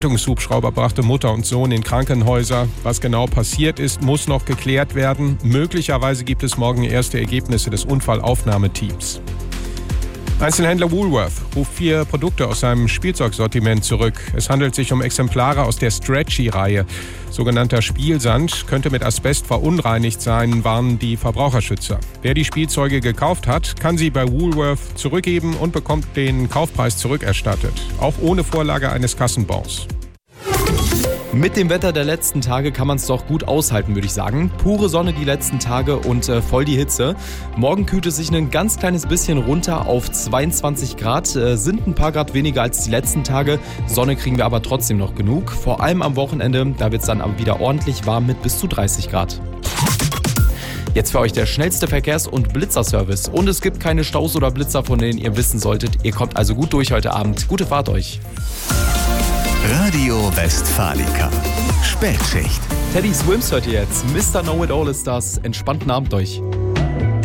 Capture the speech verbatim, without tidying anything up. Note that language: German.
Rettungshubschrauber brachte Mutter und Sohn in Krankenhäuser. Was genau passiert ist, muss noch geklärt werden. Möglicherweise gibt es morgen erste Ergebnisse des Unfallaufnahmeteams. Einzelhändler Woolworth ruft vier Produkte aus seinem Spielzeugsortiment zurück. Es handelt sich um Exemplare aus der Stretchy-Reihe. Sogenannter Spielsand könnte mit Asbest verunreinigt sein, warnen die Verbraucherschützer. Wer die Spielzeuge gekauft hat, kann sie bei Woolworth zurückgeben und bekommt den Kaufpreis zurückerstattet. Auch ohne Vorlage eines Kassenbons. Mit dem Wetter der letzten Tage kann man es doch gut aushalten, würde ich sagen. Pure Sonne die letzten Tage und äh, voll die Hitze. Morgen kühlt es sich ein ganz kleines bisschen runter auf zweiundzwanzig Grad. Äh, sind ein paar Grad weniger als die letzten Tage. Sonne kriegen wir aber trotzdem noch genug. Vor allem am Wochenende, da wird es dann wieder ordentlich warm mit bis zu dreißig Grad. Jetzt für euch der schnellste Verkehrs- und Blitzerservice. Und es gibt keine Staus oder Blitzer, von denen ihr wissen solltet. Ihr kommt also gut durch heute Abend. Gute Fahrt euch. Radio Westfalica. Spätschicht. Teddy Swims hört ihr jetzt. Mister Know-It-All ist das. Entspannten Abend euch.